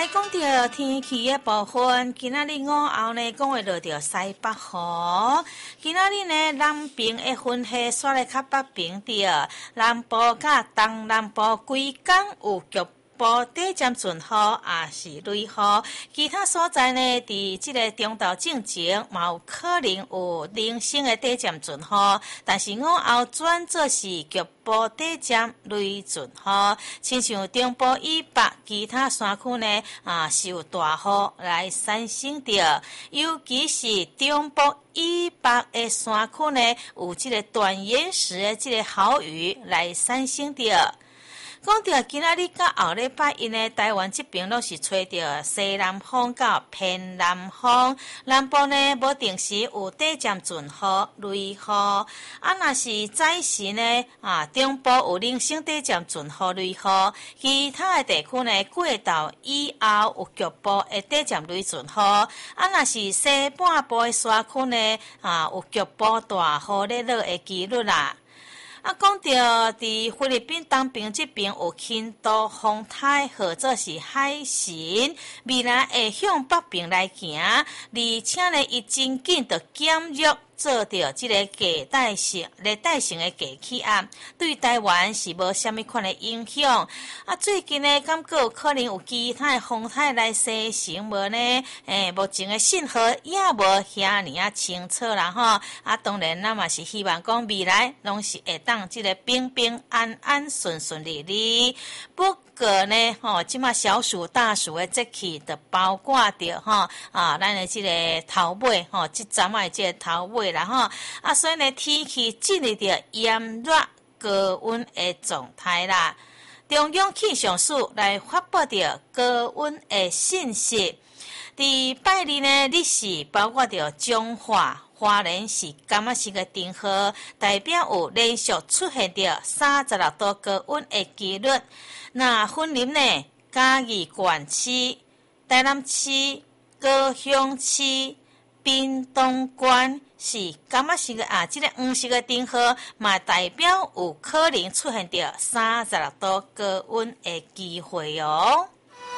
来讲到天气的部分，今仔日午后呢，讲会落到西北风。今仔日呢，南边的云系刷来较北边着，南部甲东南部规工有局部短暂阵雨，也是雷雨。其他所在呢，伫即个中昼正前，嘛有可能有零星的短暂阵雨，但是午后转做是局部短暂雷阵雨。亲像中部以北其他山区呢，受大雨来产生着，尤其是中部以北的山区呢，有即个短延时的即个豪雨来产生着。讲到今仔日到后礼拜一呢，台湾这边拢是吹着西南风到偏南风，南部呢无定时有短暂阵雨、雷雨。若是早时呢，中部有零星短暂阵雨、雷雨，其他的地区呢，过昼以后有局部的短暂雷阵雨。若是西半部的山区呢，有局部大雨咧落的几率啦。讲到伫菲律宾东边这边有轻度风台，或者是海神，未来会向北边来行，而且呢，伊真紧就减弱做到即个热带性的低气压，对台湾是无虾米款的影响。最近呢，感觉有可能有其他的风台来生成无呢？目前的信号也无遐尼清楚啦吼。当然咱嘛是希望讲未来拢是会当即个平平安安、顺顺利利。不过呢，即马小暑、大暑的节气就包括着咱的即个头尾即阵的即个头尾啦吼。所以呢，天气进入着炎热高温的状态啦。中央气象署来发布着高温的信息。伫拜二呢，日时包括着中华、花莲是甘仔式的灯号，代表有连续出现着36度高温的几率。那云林呢，嘉义县市、台南市、高雄市、屏东县是甘仔式的这个黄色的灯号，嘛代表有可能出现着36度高温的机会哦。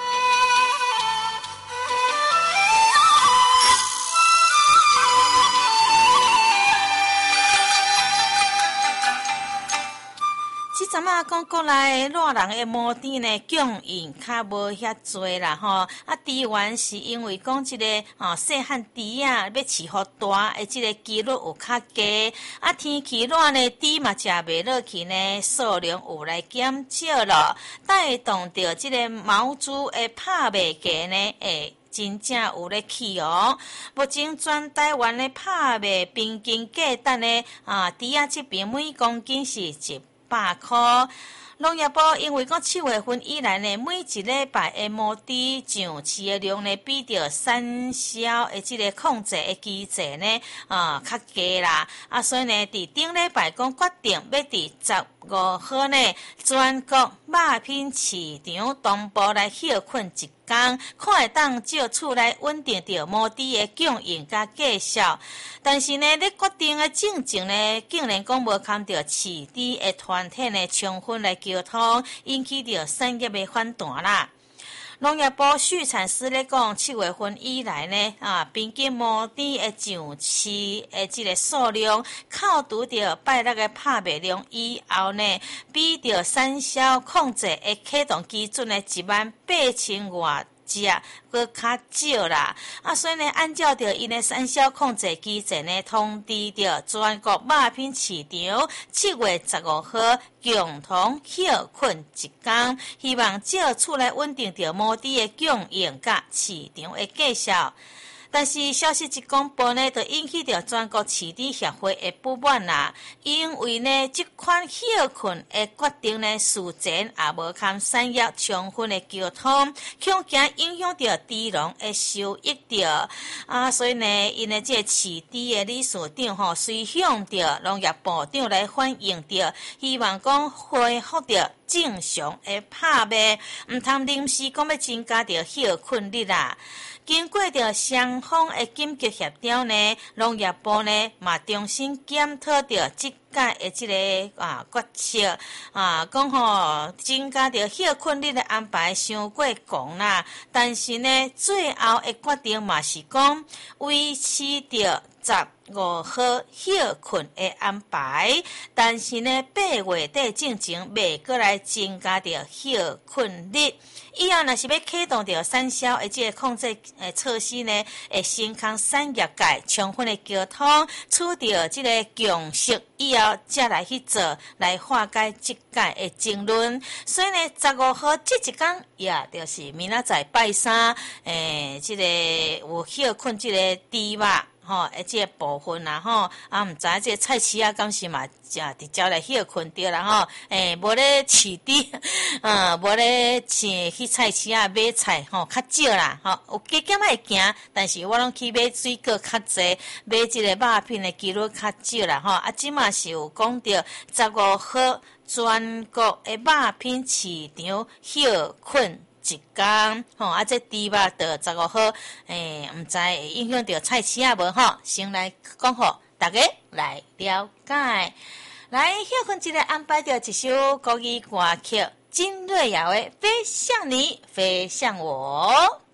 咱们讲国内热人的摩天呢，供应较无遐多啦吼。猪丸是因为讲这个细汉猪要饲好大的这个几率有较低。天气热呢，猪嘛食袂落去呢，数量有来减少了，带动着这个毛猪的拍卖价呢，真正有咧起哦！目前全台湾的拍卖平均价单呢，猪这边每公斤是100块。农业部因为讲7月份以来呢，每一礼拜的毛猪上市的量呢，比着产销的这个控制的机制呢，较低啦。所以呢，伫顶礼拜讲决定要伫15号呢，全国肉品市场同步来休困一天，看会当借厝来稳定着毛猪的供应甲价销。但是呢，咧决定的进程呢，竟然讲无看到饲猪的团体呢，充分来沟通，引起着产业的反弹啦。农业部畜产司咧讲，7月份以来呢，平均毛猪的上市的这个数量，扣除掉拜六的拍卖量以后呢，比着产销控制的启动基准的18000外只搁较少啦。所以呢，按照着因的产销控制机制呢，通知着全国肉品市场7月15号共同休困一天，希望借厝来稳定着毛猪的供应甲市场的价销。但是消息一公布呢，就引起着全国饲猪协会的不满啦。因为呢，这款休困的决定呢，事前也无堪产业充分的沟通，恐惊影响着猪农的收益着。所以呢，因的这个饲猪的理事长随向着农业部长来反映着，希望讲恢复着正常的拍卖，唔通临时讲要增加着休困日啦。经过着双方的紧急协调呢，农业部呢嘛重新检讨着这解的即个决策讲吼增加着休困日的安排伤过强啦，但是呢，最后的决定嘛是讲维持着15号休困的安排，但是呢，8月底之前未过来增加着休困日。以后若是要启动着产销的即个控制措施呢，会先空产业界充分的沟通，取得即个共识以后，才来去做，来化解即届的争论。所以呢，15号这一天也就是明仔载拜三，即个有休困即个猪肉。即个部分啦毋知即个菜市啊，敢是嘛直接来休困着啦无咧饲猪，无咧去菜市啊买菜较少啦有加减会行，但是我拢去买水果较济，买即个肉品的几率较少啦即嘛是有讲着15号全国的肉品市场休困一天这猪肉到15号，毋知会影响到菜市啊无先来讲互大家来了解。来休困一个安排着一首国语歌曲，金瑞瑶的《飞向你，飞向我》。